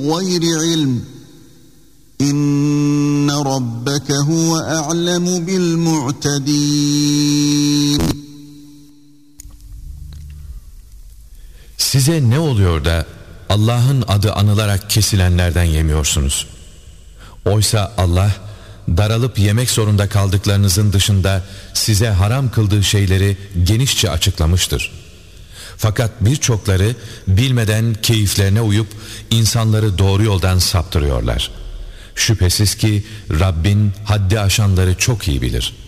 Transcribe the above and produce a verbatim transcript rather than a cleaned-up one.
بِغَيْرِ عِلْمٍ İnne rabbeke huve a'lemu bil mu'tedin. Size ne oluyor da Allah'ın adı anılarak kesilenlerden yemiyorsunuz? Oysa Allah daralıp yemek zorunda kaldıklarınızın dışında size haram kıldığı şeyleri genişçe açıklamıştır. Fakat birçokları bilmeden keyiflerine uyup insanları doğru yoldan saptırıyorlar. Şüphesiz ki Rabbin haddi aşanları çok iyi bilir.